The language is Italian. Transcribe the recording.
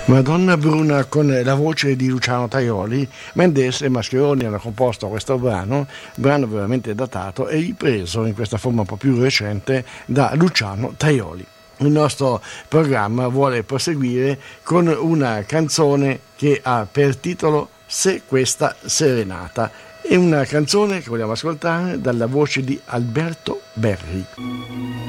Madonna Bruna con la voce di Luciano Tajoli. Mendes e Mascheroni hanno composto questo brano veramente datato e ripreso in questa forma un po' più recente da Luciano Tajoli. Il nostro programma vuole proseguire con una canzone che ha per titolo Se questa serenata. È una canzone che vogliamo ascoltare dalla voce di Alberto Berri.